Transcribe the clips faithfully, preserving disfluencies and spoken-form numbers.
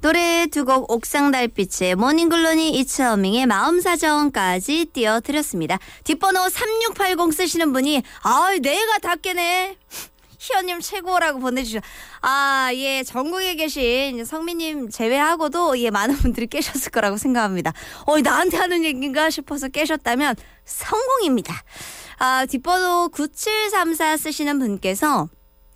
노래 두 곡 옥상 달빛의 모닝글로니 이츠어밍의 마음사정까지 띄워드렸습니다. 뒷번호 삼육팔공 쓰시는 분이 아 내가 다 깨네. 희연님 최고라고 보내주셔. 아, 예, 전국에 계신 성민님 제외하고도 예 많은 분들이 깨셨을 거라고 생각합니다. 어, 나한테 하는 얘기인가 싶어서 깨셨다면 성공입니다. 아, 뒷번호 구칠삼사 쓰시는 분께서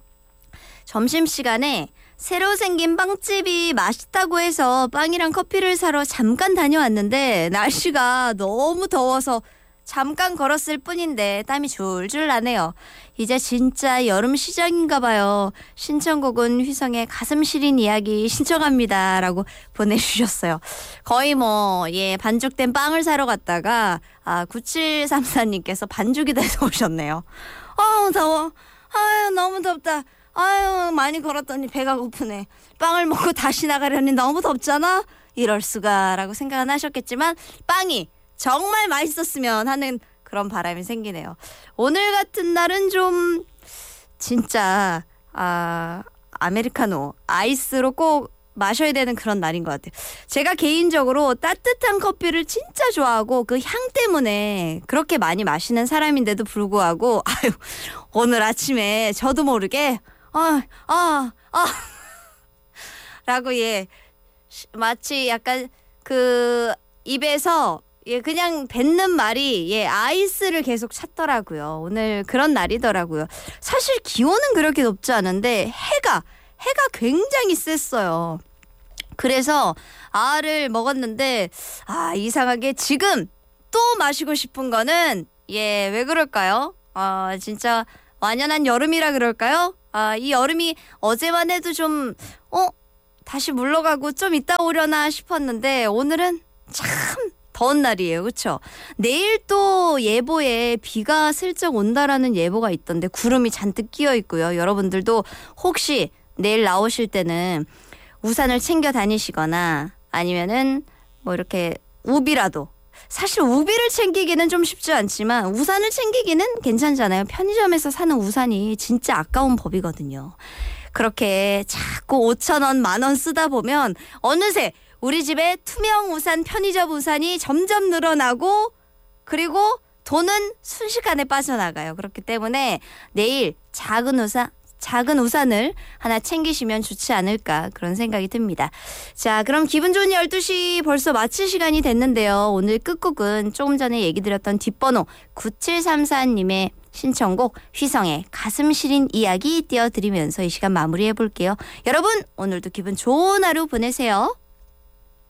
점심시간에 새로 생긴 빵집이 맛있다고 해서 빵이랑 커피를 사러 잠깐 다녀왔는데 날씨가 너무 더워서 잠깐 걸었을 뿐인데 땀이 줄줄 나네요. 이제 진짜 여름 시작인가 봐요. 신청곡은 휘성의 가슴 시린 이야기 신청합니다. 라고 보내주셨어요. 거의 뭐 예 반죽된 빵을 사러 갔다가 아, 구칠삼사님께서 반죽이 돼서 오셨네요. 아우 더워. 아유 너무 덥다. 아유 많이 걸었더니 배가 고프네. 빵을 먹고 다시 나가려니 너무 덥잖아. 이럴 수가 라고 생각은 하셨겠지만 빵이 정말 맛있었으면 하는 그런 바람이 생기네요. 오늘 같은 날은 좀 진짜 아, 아메리카노 아이스로 꼭 마셔야 되는 그런 날인 것 같아요. 제가 개인적으로 따뜻한 커피를 진짜 좋아하고 그 향 때문에 그렇게 많이 마시는 사람인데도 불구하고 아유 오늘 아침에 저도 모르게 아, 아, 아 라고 예 마치 약간 그 입에서 예, 그냥 뱉는 말이 예, 아이스를 계속 찾더라고요. 오늘 그런 날이더라고요. 사실 기온은 그렇게 높지 않은데 해가 해가 굉장히 셌어요. 그래서 아를 먹었는데 아 이상하게 지금 또 마시고 싶은 거는 예, 왜 그럴까요? 아 진짜 완연한 여름이라 그럴까요? 아, 이 여름이 어제만 해도 좀 어? 다시 물러가고 좀 이따 오려나 싶었는데 오늘은 참 더운 날이에요. 그렇죠? 내일 또 예보에 비가 슬쩍 온다라는 예보가 있던데 구름이 잔뜩 끼어 있고요. 여러분들도 혹시 내일 나오실 때는 우산을 챙겨 다니시거나 아니면은 뭐 이렇게 우비라도 사실 우비를 챙기기는 좀 쉽지 않지만 우산을 챙기기는 괜찮잖아요. 편의점에서 사는 우산이 진짜 아까운 법이거든요. 그렇게 자꾸 오천 원, 만 원 쓰다 보면 어느새 우리 집에 투명 우산, 편의점 우산이 점점 늘어나고 그리고 돈은 순식간에 빠져나가요. 그렇기 때문에 내일 작은 우산, 작은 우산을 하나 챙기시면 좋지 않을까 그런 생각이 듭니다. 자, 그럼 기분 좋은 열두 시 벌써 마칠 시간이 됐는데요. 오늘 끝곡은 조금 전에 얘기 드렸던 뒷번호 구칠삼사님의 신청곡 휘성의 가슴 시린 이야기 띄워드리면서 이 시간 마무리해볼게요. 여러분 오늘도 기분 좋은 하루 보내세요.